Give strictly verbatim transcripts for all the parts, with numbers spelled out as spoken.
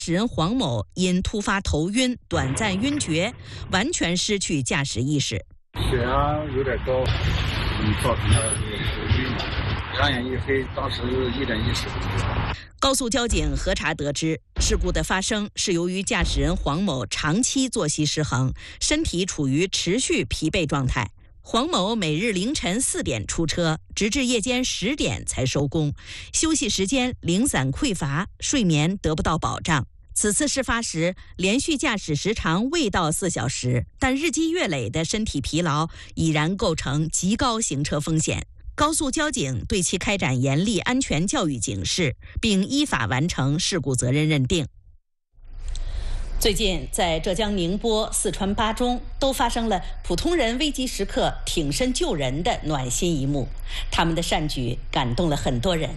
驶人黄某因突发头晕、短暂晕厥，完全失去驾驶意识。 血压有点高，嗯，造成了这个头晕，两眼一黑，当时一点意识都没有。 高速交警核查得知，事故的发生是由于驾驶人黄某长期作息失衡，身体处于持续疲惫状态。黄某每日凌晨四点出车，直至夜间十点才收工，休息时间零散匮乏，睡眠得不到保障。此次事发时，连续驾驶时长未到四小时，但日积月累的身体疲劳已然构成极高行车风险。高速交警对其开展严厉安全教育警示，并依法完成事故责任认定。最近，在浙江宁波、四川巴中都发生了普通人危急时刻挺身救人的暖心一幕，他们的善举感动了很多人。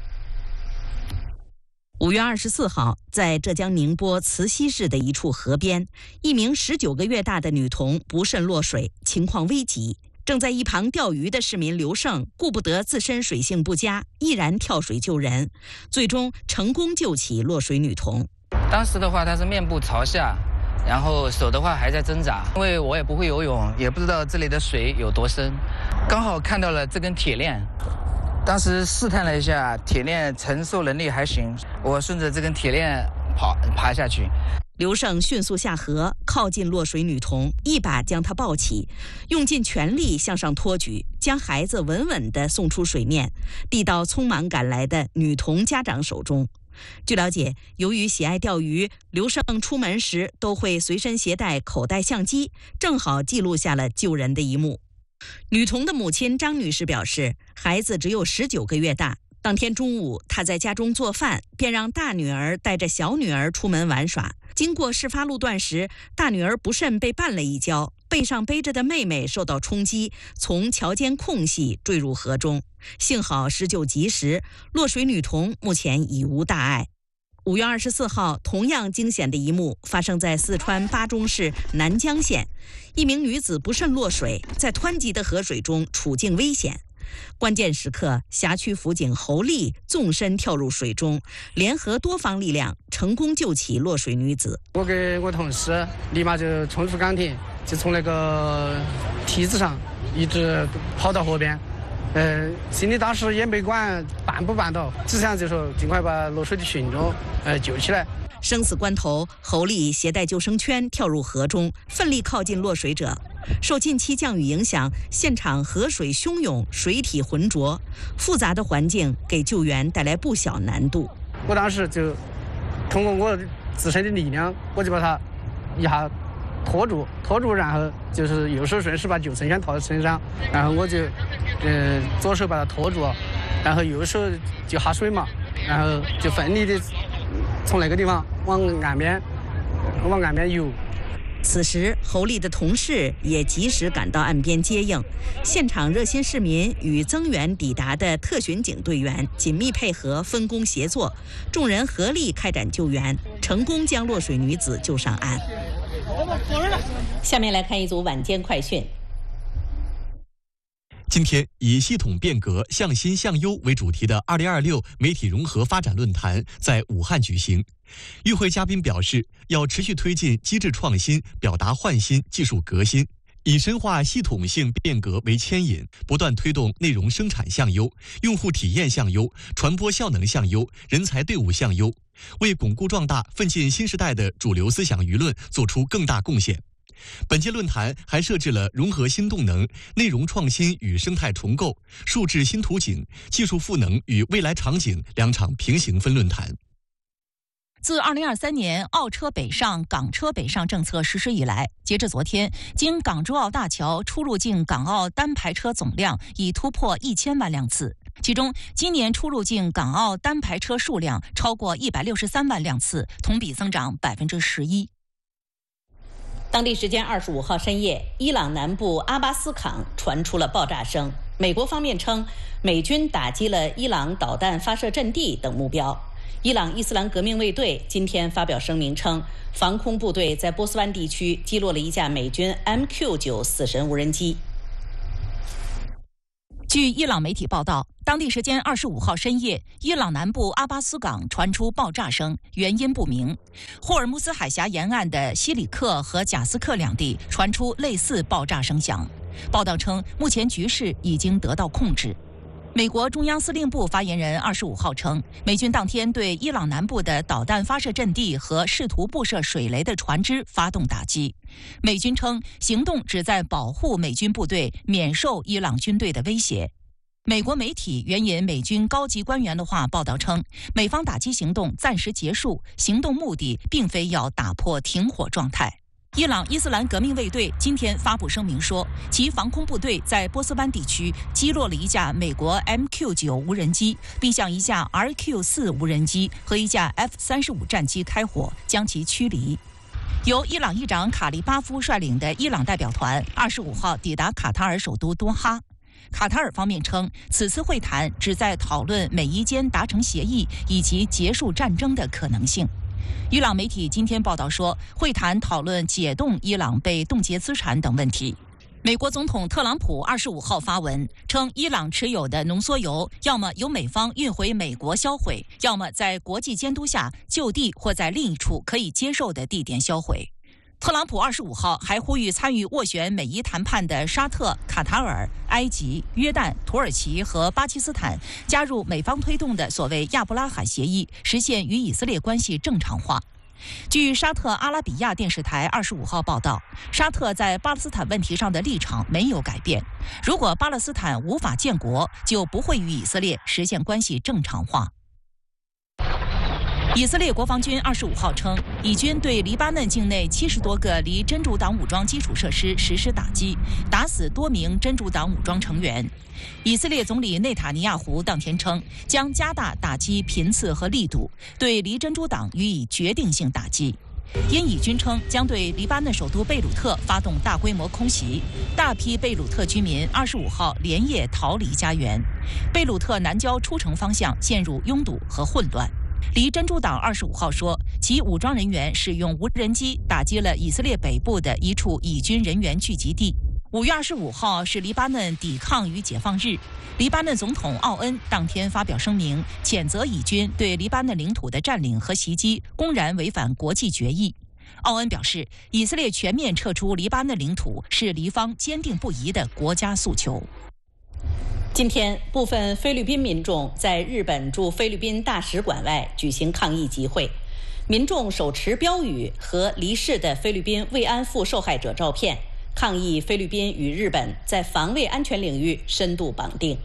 五月二十四号，在浙江宁波慈溪市的一处河边，一名十九个月大的女童不慎落水，情况危急。正在一旁钓鱼的市民刘胜顾不得自身水性不佳，毅然跳水救人，最终成功救起落水女童。 当时的话，她是面部朝下，然后手的话还在挣扎，因为我也不会游泳，也不知道这里的水有多深，刚好看到了这根铁链，当时试探了一下，铁链承受能力还行，我顺着这根铁链跑爬下去。 刘胜迅速下河，靠近落水女童，一把将她抱起，用尽全力向上托举，将孩子稳稳地送出水面，递到匆忙赶来的女童家长手中。据了解，由于喜爱钓鱼，刘胜出门时都会随身携带口袋相机，正好记录下了救人的一幕。女童的母亲张女士表示，孩子只有十九个月大，当天中午她在家中做饭，便让大女儿带着小女儿出门玩耍。经过事发路段时，大女儿不慎被绊了一跤，背上背着的妹妹受到冲击，从桥间空隙坠入河中，幸好施救及时，落水女童目前已无大碍。五月二十四号，同样惊险的一幕发生在四川巴中市南江县，一名女子不慎落水，在湍急的河水中处境危险。关键时刻，辖区辅警侯丽纵身跳入水中，联合多方力量，成功救起落水女子。 我跟我同事立马就冲出岗亭，就从那个梯子上一直跑到河边。呃，心里当时也没管绊不绊倒，只想就说尽快把落水的群众呃救起来。 生死关头，侯丽携带救生圈跳入河中，奋力靠近落水者。受近期降雨影响，现场河水汹涌，水体浑浊，复杂的环境给救援带来不小难度。 我当时就通过我自身的力量，我就把他一下拖住，拖住，然后就是右手顺势把救生圈套在身上，然后我就呃左手把他拖住，然后右手就下水嘛，然后就奋力的从那个地方往岸边往岸边游。 此时，侯丽的同事也及时赶到岸边接应，现场热心市民与增援抵达的特巡警队员紧密配合，分工协作，众人合力开展救援，成功将落水女子救上岸。下面来看一组晚间快讯。 今天以系统变革、向新向优为主题的二零二六媒体融合发展论坛在武汉举行。与会嘉宾表示，要持续推进机制创新、表达焕新、技术革新，以深化系统性变革为牵引，不断推动内容生产向优、用户体验向优、传播效能向优、人才队伍向优，为巩固壮大奋进新时代的主流思想舆论做出更大贡献。本届论坛还设置了融合新动能、内容创新与生态重构、数字新图景、技术赋能与未来场景两场平行分论坛。 自二零二三年澳车北上、港车北上政策实施以来，截至昨天，经港珠澳大桥出入境港澳单排车总量已突破一千万辆次。其中，今年出入境港澳单排车数量超过一百六十三万辆次，同比增长百分之十一。 当地时间二十五号深夜，伊朗南部阿巴斯港传出了爆炸声。美国方面称，美军打击了伊朗导弹发射阵地等目标。伊朗伊斯兰革命卫队今天发表声明称，防空部队在波斯湾地区击落了一架美军 M Q 九 死神无人机。 据伊朗媒体报道，当地时间二十五号深夜，伊朗南部阿巴斯港传出爆炸声，原因不明。霍尔木兹海峡沿岸的西里克和贾斯克两地传出类似爆炸声响。报道称，目前局势已经得到控制。美国中央司令部发言人二十五号称，美军当天对伊朗南部的导弹发射阵地和试图布设水雷的船只发动打击。美军称，行动旨在保护美军部队免受伊朗军队的威胁。美国媒体援引美军高级官员的话报道称，美方打击行动暂时结束，行动目的并非要打破停火状态。伊朗伊斯兰革命卫队今天发布声明说，其防空部队在波斯湾地区击落了一架美国 M Q 九 无人机，并向一架 R Q 四 无人机和一架 F 三十五 战机开火，将其驱离。由伊朗议长卡利巴夫率领的伊朗代表团二十五号抵达卡塔尔首都多哈。卡塔尔方面称，此次会谈旨在讨论美伊间达成协议以及结束战争的可能性。伊朗媒体今天报道说，会谈讨论解冻伊朗被冻结资产等问题。美国总统特朗普二十五号发文称，伊朗持有的浓缩铀要么由美方运回美国销毁，要么在国际监督下就地或在另一处可以接受的地点销毁。特朗普二十五号还呼吁参与斡旋美伊谈判的沙特、卡塔尔、埃及、约旦、土耳其和巴基斯坦加入美方推动的所谓亚伯拉罕协议，实现与以色列关系正常化。据沙特阿拉比亚电视台二十五号报道，沙特在巴勒斯坦问题上的立场没有改变，如果巴勒斯坦无法建国，就不会与以色列实现关系正常化。以色列国防军二十五号称，以军对黎巴嫩境内七十多个离真主党武装基础设施实施打击，打死多名真主党武装成员。以色列总理内塔尼亚胡当天称，将加大打击频次和力度，对离真主党予以决定性打击。因以军称将对黎巴嫩首都贝鲁特发动大规模空袭，大批贝鲁特居民二十五号连夜逃离家园，贝鲁特南郊出城方向陷入拥堵和混乱。离真主党二十五号说，其武装人员使用无人机打击了以色列北部的一处以军人员聚集地。五月二十五号是黎巴嫩抵抗与解放日，黎巴嫩总统奥恩当天发表声明，谴责以军对黎巴嫩领土的占领和袭击公然违反国际决议。奥恩表示，以色列全面撤出黎巴嫩领土是黎方坚定不移的国家诉求。 今天，部分菲律宾民众在日本驻菲律宾大使馆外举行抗议集会，民众手持标语和离世的菲律宾慰安妇受害者照片，抗议菲律宾与日本在防卫安全领域深度绑定。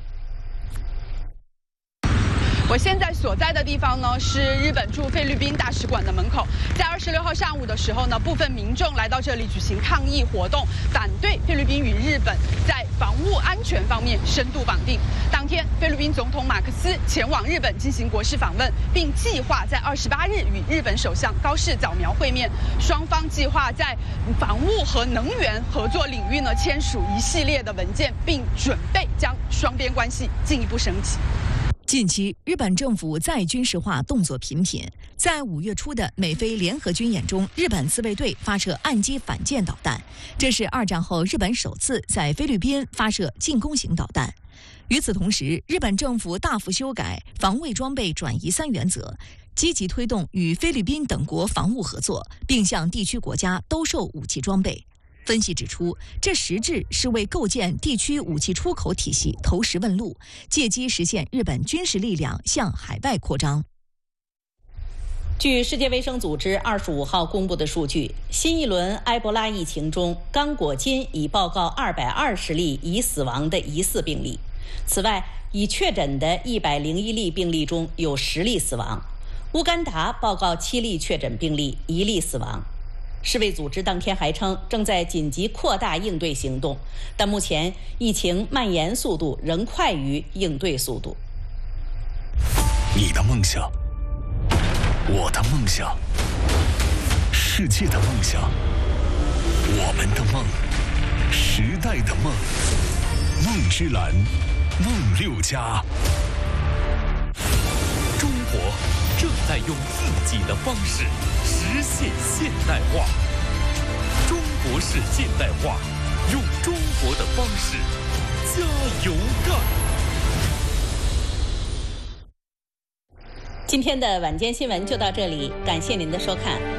我现在所在的地方呢，是日本驻菲律宾大使馆的门口。在二十六号上午的时候呢，部分民众来到这里举行抗议活动，反对菲律宾与日本在防务安全方面深度绑定。当天，菲律宾总统马克思前往日本进行国事访问，并计划在二十八日与日本首相高市早苗会面。双方计划在防务和能源合作领域呢签署一系列的文件，并准备将双边关系进一步升级。 近期，日本政府再军事化动作频频。在五月初的美菲联合军演中，日本自卫队发射岸基反舰导弹，这是二战后日本首次在菲律宾发射进攻型导弹。与此同时，日本政府大幅修改防卫装备转移三原则，积极推动与菲律宾等国防务合作，并向地区国家兜售武器装备。分析指出，这实质是为构建地区武器出口体系投石问路，借机实现日本军事力量向海外扩张。 据世界卫生组织二十五号公布的数据，新一轮埃博拉疫情中，刚果金已报告二百二十例已死亡的疑似病例。此外，已确诊的一百零一例病例中有十例死亡。乌干达报告七例确诊病例，一例死亡。世卫组织当天还称，正在紧急扩大应对行动，但目前疫情蔓延速度仍快于应对速度。 你的梦想，我的梦想，世界的梦想，我们的梦，时代的梦，梦之蓝，梦六加。 中国正在用自己的方式实现现代化，中国式现代化，用中国的方式加油干。 今天的晚间新闻就到这里，感谢您的收看。